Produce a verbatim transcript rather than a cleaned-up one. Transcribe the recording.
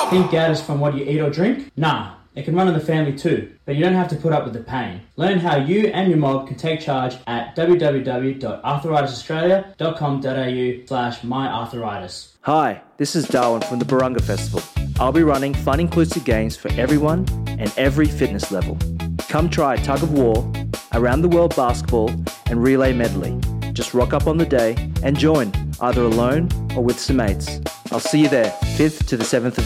Think gout is from what you eat or drink? Nah, it can run in the family too, but you don't have to put up with the pain. Learn how you and your mob can take charge at w w w dot arthritis australia dot com dot a u slash my arthritis. Hi, this is Darwin from the Barunga Festival. I'll be running fun inclusive games for everyone and every fitness level. Come try tug of war, around the world basketball and relay medley. Just rock up on the day and join, either alone or with some mates. I'll see you there, fifth to the seventh of